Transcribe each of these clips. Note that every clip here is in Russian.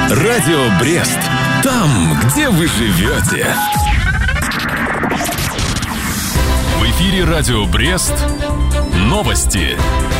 Радио Брест. Там, где вы живете. В эфире Радио Брест. Новости.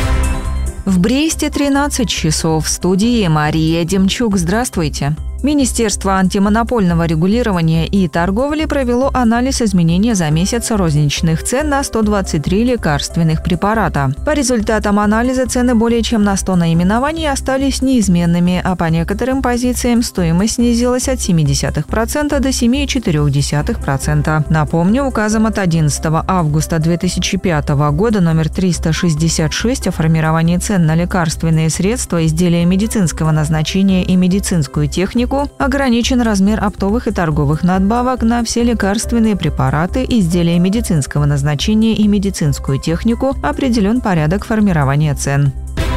В Бресте 13 часов. В студии Мария Демчук. Здравствуйте. Министерство антимонопольного регулирования и торговли провело анализ изменения за месяц розничных цен на 123 лекарственных препарата. По результатам анализа цены более чем на 100 наименований остались неизменными, а по некоторым позициям стоимость снизилась от 0,7% до 7,4%. Напомню, указом от 11 августа 2005 года номер 366 о формировании цен на лекарственные средства, изделия медицинского назначения и медицинскую технику ограничен размер оптовых и торговых надбавок на все лекарственные препараты, изделия медицинского назначения и медицинскую технику, определен порядок формирования цен.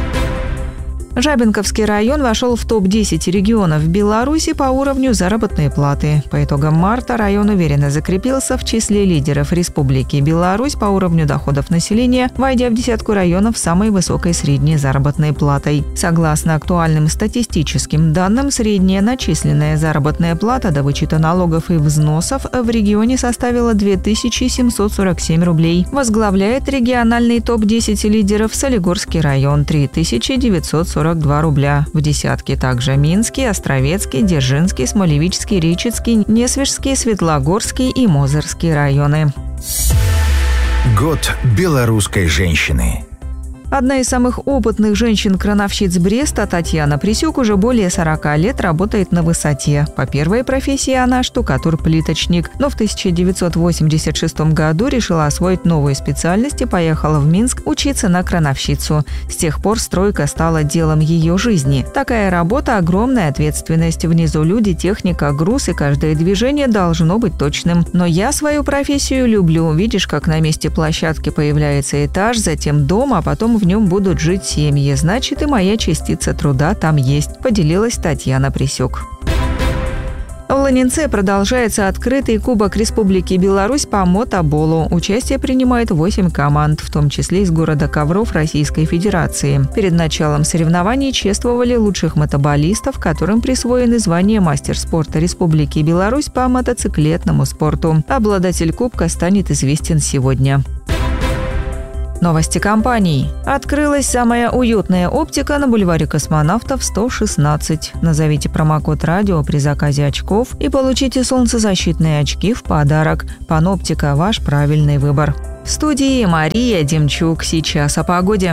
Жабинковский район вошел в топ-10 регионов Беларуси по уровню заработной платы. По итогам марта район уверенно закрепился в числе лидеров Республики Беларусь по уровню доходов населения, войдя в десятку районов с самой высокой средней заработной платой. Согласно актуальным статистическим данным, средняя начисленная заработная плата до вычета налогов и взносов в регионе составила 2747 рублей. Возглавляет региональный топ-10 лидеров Солигорский район – 3942 рубля. В десятке также Минский, Островецкий, Дзержинский, Смолевичский, Ричицкий, Несвежский, Светлогорский и Мозырский районы. Год белорусской женщины. Одна из самых опытных женщин-крановщиц Бреста, Татьяна Присюк, уже более 40 лет работает на высоте. По первой профессии она штукатур-плиточник, но в 1986 году решила освоить новую специальность и поехала в Минск учиться на крановщицу. С тех пор стройка стала делом ее жизни. Такая работа – огромная ответственность. Внизу люди, техника, груз, и каждое движение должно быть точным. Но я свою профессию люблю. Видишь, как на месте площадки появляется этаж, затем дом, а потом в нем будут жить семьи. Значит, и моя частица труда там есть, поделилась Татьяна Присюк. В Ланинце продолжается открытый Кубок Республики Беларусь по мотоболу. Участие принимает 8 команд, в том числе из города Ковров Российской Федерации. Перед началом соревнований чествовали лучших мотоболистов, которым присвоено звание мастер спорта Республики Беларусь по мотоциклетному спорту. Обладатель кубка станет известен сегодня. Новости компаний. Открылась самая уютная оптика на бульваре Космонавтов 116. Назовите промокод «Радио» при заказе очков и получите солнцезащитные очки в подарок. Паноптика – ваш правильный выбор. В студии Мария Демчук. Сейчас о погоде.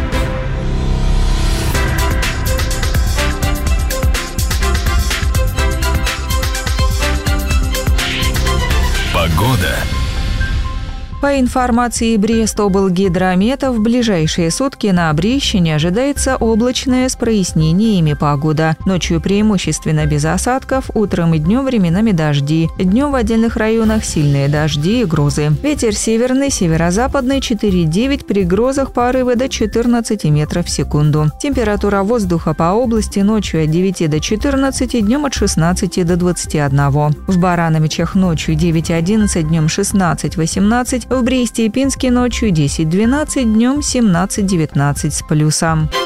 Погода. По информации Брестоблгидромета, в ближайшие сутки на Брещине ожидается облачная с прояснениями погода. Ночью преимущественно без осадков, утром и днем временами дожди. Днем в отдельных районах сильные дожди и грозы. Ветер северный, северо-западный 4,9, при грозах порывы до 14 метров в секунду. Температура воздуха по области ночью от 9 до 14, днем от 16 до 21. В Барановичах ночью 9-11, днем 16-18, в Бресте и Пинске ночью 10-12, днем 17-19 с плюсом.